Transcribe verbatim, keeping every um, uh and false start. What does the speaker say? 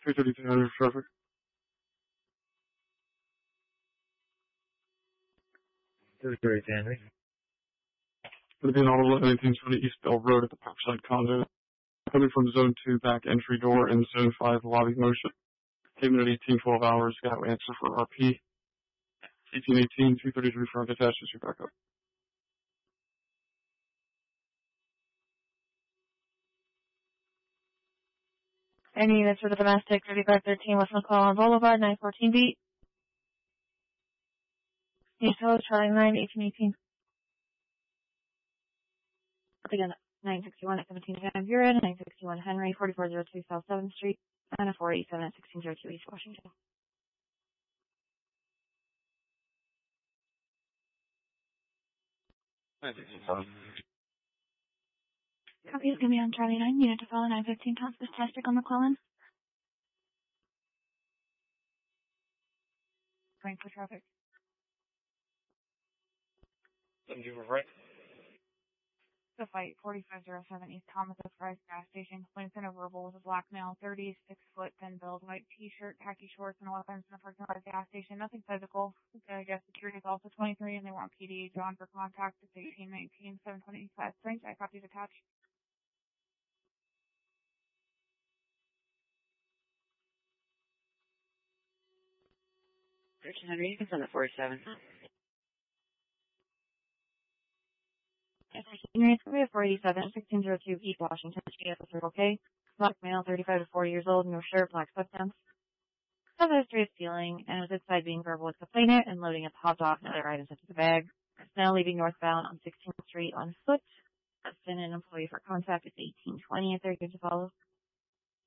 three thirty-two Henry traffic. three thirty-two Henry. Going to be an auto at eighteen twenty East Bell Road at the Parkside Condo. Coming from Zone two back entry door and Zone five lobby motion. Taking at eighteen twelve hours. Got to answer for R P. eighteen eighteen, two thirty-three front attached to backup. Any units for the domestic, thirty-five thirteen West McClellan Boulevard, nine fourteen beat. East Coast, Charlie nine, eighteen eighteen. Again, nine sixty-one at seventeen Van Buren, nine sixty-one Henry, forty-four oh two South seventh Street, and a four eighty-seven at sixteen oh two East Washington. Copy is going to be on Charlie nine, unit to follow nine fifteen Hospice Tastic on McClellan. Going for traffic. Thank you for right. The fight, forty-five oh seven East Thomas of Fry's gas station. Complaints in a verbal with a black male, thirty, six foot, thin build, white t-shirt, khaki shorts, and weapons in the parking lot of the gas station. Nothing physical. The gas security is also twenty-three, and they want P D. Drawn for contact. It's eighteen nineteen, seven twenty-five Springs. I copies attached. thirteen hundred, you can send the forty-seven. Yes, Henry, it's going to be a four eighty-seven, sixteen oh two East Washington Street, Circle K. Black male, thirty-five to forty years old, no shirt, black sweatpants. Has a history of stealing, and was inside being verbal with complainant and loading up hot dogs and other items into the bag. Is now leaving northbound on sixteenth Street on foot. Has been an employee for contact. It's eighteen twenty if they're good to follow.